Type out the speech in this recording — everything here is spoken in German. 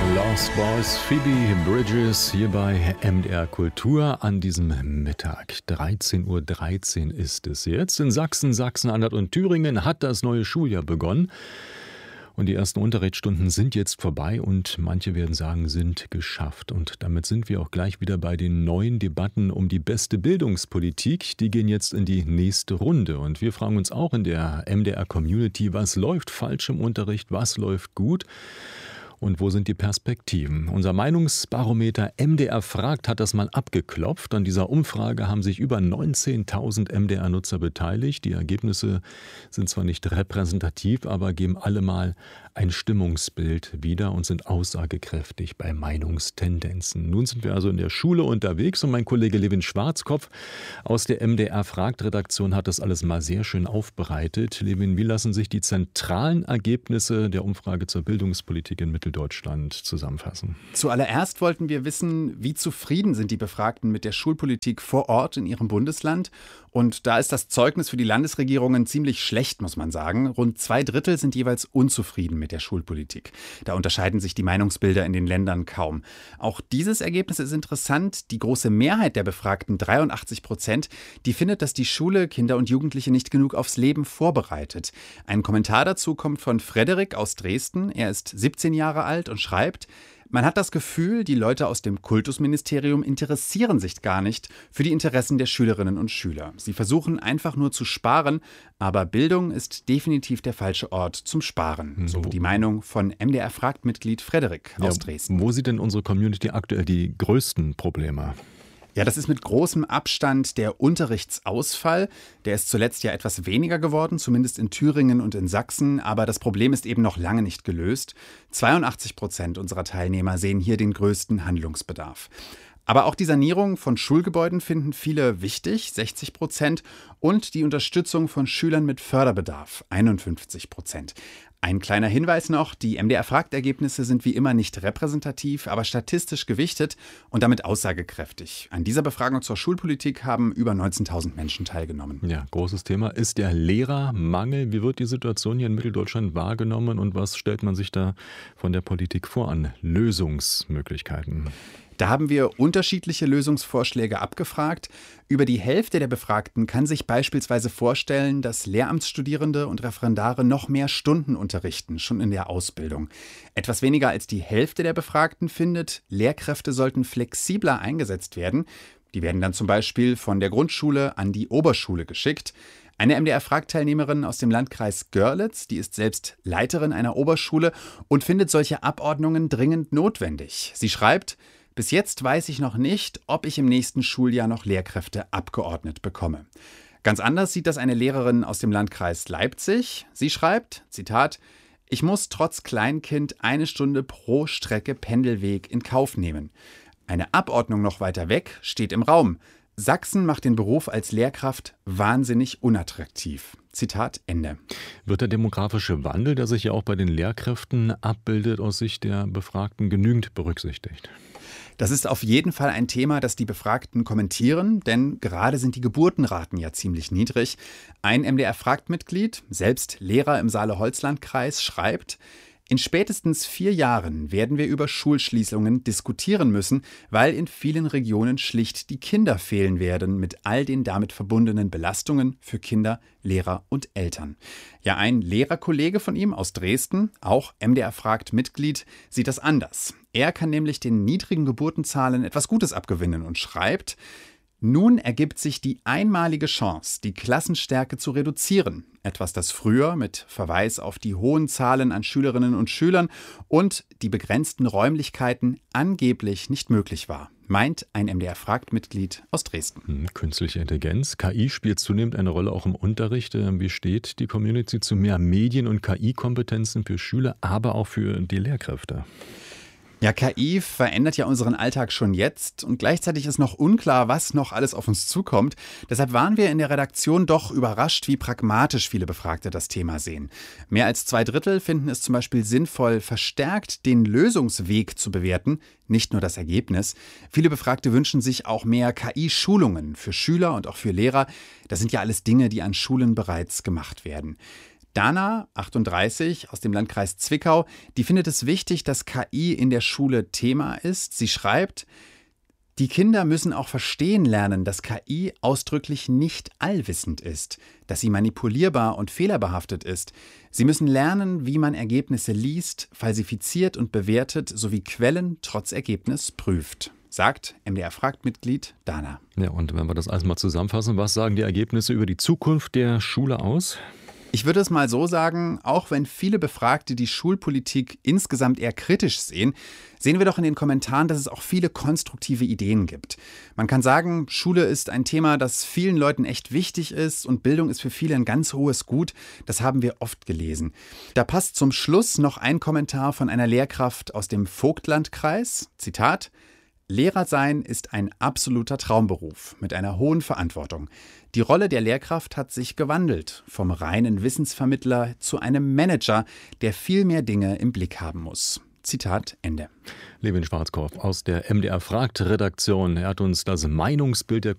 Lost Boys, Phoebe Bridgers hier bei MDR Kultur an diesem Mittag. 13:13 Uhr ist es jetzt. In Sachsen, Sachsen-Anhalt und Thüringen hat das neue Schuljahr begonnen. Und die ersten Unterrichtsstunden sind jetzt vorbei und manche werden sagen, sind geschafft. Und damit sind wir auch gleich wieder bei den neuen Debatten um die beste Bildungspolitik. Die gehen jetzt in die nächste Runde. Und wir fragen uns auch in der MDR-Community, was läuft falsch im Unterricht, was läuft gut? Und wo sind die Perspektiven? Unser Meinungsbarometer MDR fragt hat das mal abgeklopft. An dieser Umfrage haben sich über 19.000 MDR-Nutzer beteiligt. Die Ergebnisse sind zwar nicht repräsentativ, aber geben allemal ein Stimmungsbild wieder und sind aussagekräftig bei Meinungstendenzen. Nun sind wir also in der Schule unterwegs und mein Kollege Levin Schwarzkopf aus der MDR-Fragt-Redaktion hat das alles mal sehr schön aufbereitet. Levin, wie lassen sich die zentralen Ergebnisse der Umfrage zur Bildungspolitik in Mitteldeutschland zusammenfassen? Zuallererst wollten wir wissen, wie zufrieden sind die Befragten mit der Schulpolitik vor Ort in ihrem Bundesland. Und da ist das Zeugnis für die Landesregierungen ziemlich schlecht, muss man sagen. Rund 2/3 sind jeweils unzufrieden mit der Schulpolitik. Da unterscheiden sich die Meinungsbilder in den Ländern kaum. Auch dieses Ergebnis ist interessant. Die große Mehrheit der Befragten, 83%, die findet, dass die Schule Kinder und Jugendliche nicht genug aufs Leben vorbereitet. Ein Kommentar dazu kommt von Frederik aus Dresden. Er ist 17 Jahre alt und schreibt: Man hat das Gefühl, die Leute aus dem Kultusministerium interessieren sich gar nicht für die Interessen der Schülerinnen und Schüler. Sie versuchen einfach nur zu sparen, aber Bildung ist definitiv der falsche Ort zum Sparen. So die Meinung von MDR-Fragt-Mitglied Frederik aus Dresden. Wo sieht denn unsere Community aktuell die größten Probleme? Ja, das ist mit großem Abstand der Unterrichtsausfall. Der ist zuletzt ja etwas weniger geworden, zumindest in Thüringen und in Sachsen. Aber das Problem ist eben noch lange nicht gelöst. 82% unserer Teilnehmer sehen hier den größten Handlungsbedarf. Aber auch die Sanierung von Schulgebäuden finden viele wichtig, 60%, und die Unterstützung von Schülern mit Förderbedarf, 51%. Ein kleiner Hinweis noch, die MDR-Fragt-Ergebnisse sind wie immer nicht repräsentativ, aber statistisch gewichtet und damit aussagekräftig. An dieser Befragung zur Schulpolitik haben über 19.000 Menschen teilgenommen. Ja, großes Thema ist der Lehrermangel. Wie wird die Situation hier in Mitteldeutschland wahrgenommen und was stellt man sich da von der Politik vor an Lösungsmöglichkeiten? Da haben wir unterschiedliche Lösungsvorschläge abgefragt. Über die Hälfte der Befragten kann sich beispielsweise vorstellen, dass Lehramtsstudierende und Referendare noch mehr Stunden unterrichten, schon in der Ausbildung. Etwas weniger als die Hälfte der Befragten findet, Lehrkräfte sollten flexibler eingesetzt werden. Die werden dann zum Beispiel von der Grundschule an die Oberschule geschickt. Eine MDR-Fragt-Teilnehmerin aus dem Landkreis Görlitz, die ist selbst Leiterin einer Oberschule und findet solche Abordnungen dringend notwendig. Sie schreibt: Bis jetzt weiß ich noch nicht, ob ich im nächsten Schuljahr noch Lehrkräfte abgeordnet bekomme. Ganz anders sieht das eine Lehrerin aus dem Landkreis Leipzig. Sie schreibt, Zitat: Ich muss trotz Kleinkind 1 Stunde pro Strecke Pendelweg in Kauf nehmen. Eine Abordnung noch weiter weg steht im Raum. Sachsen macht den Beruf als Lehrkraft wahnsinnig unattraktiv. Zitat Ende. Wird der demografische Wandel, der sich ja auch bei den Lehrkräften abbildet, aus Sicht der Befragten genügend berücksichtigt? Das ist auf jeden Fall ein Thema, das die Befragten kommentieren, denn gerade sind die Geburtenraten ja ziemlich niedrig. Ein MDR-Fragt-Mitglied, selbst Lehrer im Saale-Holzland-Kreis, schreibt: In spätestens 4 Jahren werden wir über Schulschließungen diskutieren müssen, weil in vielen Regionen schlicht die Kinder fehlen werden mit all den damit verbundenen Belastungen für Kinder, Lehrer und Eltern. Ja, ein Lehrerkollege von ihm aus Dresden, auch MDR-Fragt-Mitglied, sieht das anders. Er kann nämlich den niedrigen Geburtenzahlen etwas Gutes abgewinnen und schreibt: Nun ergibt sich die einmalige Chance, die Klassenstärke zu reduzieren. Etwas, das früher mit Verweis auf die hohen Zahlen an Schülerinnen und Schülern und die begrenzten Räumlichkeiten angeblich nicht möglich war, meint ein MDR-Fragt-Mitglied aus Dresden. Künstliche Intelligenz, KI spielt zunehmend eine Rolle auch im Unterricht. Wie steht die Community zu mehr Medien- und KI-Kompetenzen für Schüler, aber auch für die Lehrkräfte? Ja, KI verändert ja unseren Alltag schon jetzt und gleichzeitig ist noch unklar, was noch alles auf uns zukommt. Deshalb waren wir in der Redaktion doch überrascht, wie pragmatisch viele Befragte das Thema sehen. Mehr als 2/3 finden es zum Beispiel sinnvoll, verstärkt den Lösungsweg zu bewerten, nicht nur das Ergebnis. Viele Befragte wünschen sich auch mehr KI-Schulungen für Schüler und auch für Lehrer. Das sind ja alles Dinge, die an Schulen bereits gemacht werden. Dana, 38, aus dem Landkreis Zwickau, die findet es wichtig, dass KI in der Schule Thema ist. Sie schreibt, die Kinder müssen auch verstehen lernen, dass KI ausdrücklich nicht allwissend ist, dass sie manipulierbar und fehlerbehaftet ist. Sie müssen lernen, wie man Ergebnisse liest, falsifiziert und bewertet, sowie Quellen trotz Ergebnis prüft, sagt MDR-Fragt-Mitglied Dana. Ja, und wenn wir das alles mal zusammenfassen, was sagen die Ergebnisse über die Zukunft der Schule aus? Ich würde es mal so sagen, auch wenn viele Befragte die Schulpolitik insgesamt eher kritisch sehen, sehen wir doch in den Kommentaren, dass es auch viele konstruktive Ideen gibt. Man kann sagen, Schule ist ein Thema, das vielen Leuten echt wichtig ist und Bildung ist für viele ein ganz hohes Gut. Das haben wir oft gelesen. Da passt zum Schluss noch ein Kommentar von einer Lehrkraft aus dem Vogtlandkreis. Zitat: Lehrer sein ist ein absoluter Traumberuf mit einer hohen Verantwortung. Die Rolle der Lehrkraft hat sich gewandelt, vom reinen Wissensvermittler zu einem Manager, der viel mehr Dinge im Blick haben muss. Zitat Ende. Levin Schwarzkopf aus der MDR-Fragt-Redaktion. Er hat uns das Meinungsbild der